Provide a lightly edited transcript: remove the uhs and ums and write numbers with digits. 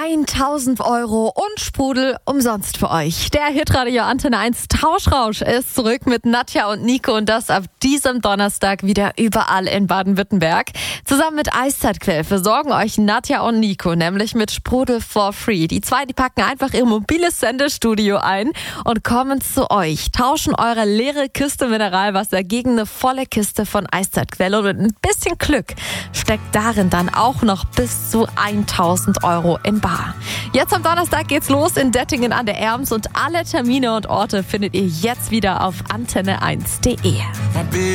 1000 Euro und Sprudel umsonst für euch. Der Hitradio Antenne 1 Tauschrausch ist zurück mit Nadja und Nico und das ab diesem Donnerstag wieder überall in Baden-Württemberg. Zusammen mit Eiszeitquell versorgen euch Nadja und Nico nämlich mit Sprudel for free. Die zwei, die packen einfach ihr mobiles Sendestudio ein und kommen zu euch, tauschen eure leere Kiste Mineralwasser gegen eine volle Kiste von Eiszeitquell und mit ein bisschen Glück steckt darin dann auch noch bis zu 1000 Euro in bar. Jetzt am Donnerstag geht's los in Dettingen an der Erms und alle Termine und Orte findet ihr jetzt wieder auf antenne1.de.